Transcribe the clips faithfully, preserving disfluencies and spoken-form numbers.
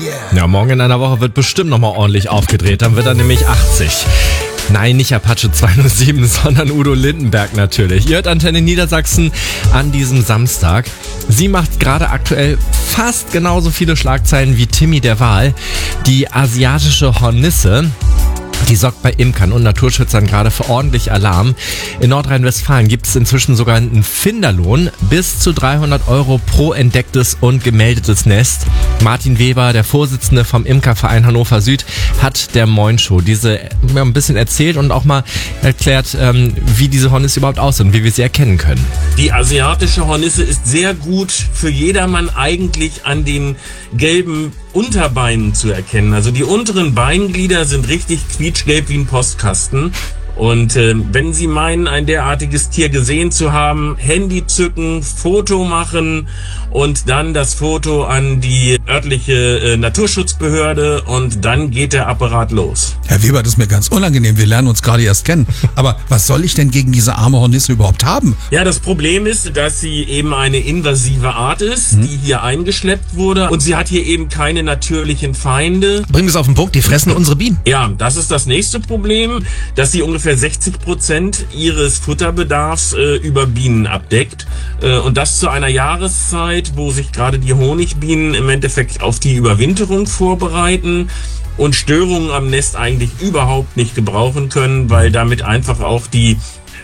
Ja, morgen in einer Woche wird bestimmt nochmal ordentlich aufgedreht. Dann wird er nämlich achtzig. Nein, nicht Apache zweihundertsieben, sondern Udo Lindenberg natürlich. Ihr hört Antenne Niedersachsen an diesem Samstag. Sie macht gerade aktuell fast genauso viele Schlagzeilen wie Timmy der Wal. Die asiatische Hornisse, die sorgt bei Imkern und Naturschützern gerade für ordentlich Alarm. In Nordrhein-Westfalen gibt es inzwischen sogar einen Finderlohn bis zu dreihundert Euro pro entdecktes und gemeldetes Nest. Martin Weber, der Vorsitzende vom Imkerverein Hannover Süd, hat der Moin Show diese ja, ein bisschen erzählt und auch mal erklärt, ähm, wie diese Hornisse überhaupt aussehen und wie wir sie erkennen können. Die asiatische Hornisse ist sehr gut für jedermann eigentlich an den gelben Unterbeinen zu erkennen. Also die unteren Beinglieder sind richtig quietschgelb wie ein Postkasten. Und äh, wenn Sie meinen, ein derartiges Tier gesehen zu haben, Handy zücken, Foto machen und dann das Foto an die örtliche äh, Naturschutzbehörde und dann geht der Apparat los. Herr Weber, das ist mir ganz unangenehm. Wir lernen uns gerade erst kennen. Aber was soll ich denn gegen diese arme Hornisse überhaupt haben? Ja, das Problem ist, dass sie eben eine invasive Art ist, hm. die hier eingeschleppt wurde. Und sie hat hier eben keine natürlichen Feinde. Bringen wir es auf den Punkt, die fressen unsere Bienen. Ja, das ist das nächste Problem, dass sie ungefähr sechzig Prozent ihres Futterbedarfs äh, über Bienen abdeckt. Äh, und das zu einer Jahreszeit, wo sich gerade die Honigbienen im Endeffekt auf die Überwinterung vorbereiten und Störungen am Nest eigentlich überhaupt nicht gebrauchen können, weil damit einfach auch die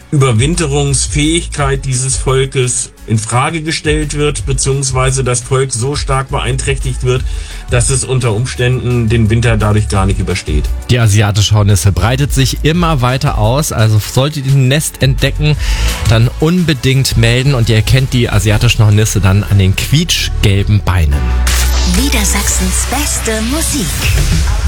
Überwinterungsfähigkeit dieses Volkes in Frage gestellt wird, beziehungsweise das Volk so stark beeinträchtigt wird, dass es unter Umständen den Winter dadurch gar nicht übersteht. Die asiatische Hornisse breitet sich immer weiter aus, also solltet ihr ein Nest entdecken, dann unbedingt melden und ihr erkennt die asiatischen Hornisse dann an den quietschgelben Beinen. Niedersachsens beste Musik.